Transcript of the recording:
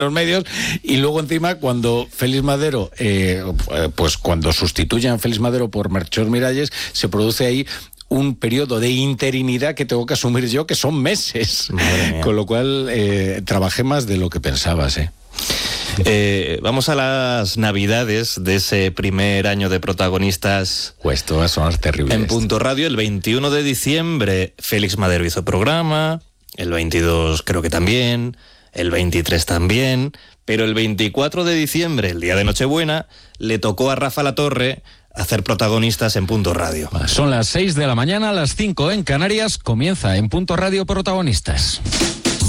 los medios, y luego encima cuando Félix Madero, pues cuando sustituyen a Félix Madero por Melchor Miralles, se produce ahí un periodo de interinidad que tengo que asumir yo, que son meses. Con lo cual trabajé más de lo que pensabas. Vamos a las navidades de ese primer año de protagonistas. Pues esto va a sonar terrible. En Punto Radio, el 21 de diciembre, Félix Madero hizo programa, el 22 creo que también, el 23 también, pero el 24 de diciembre, el día de Nochebuena, le tocó a Rafa Latorre hacer protagonistas en Punto Radio. Son las 6 de la mañana, las 5 en Canarias, comienza en Punto Radio Protagonistas.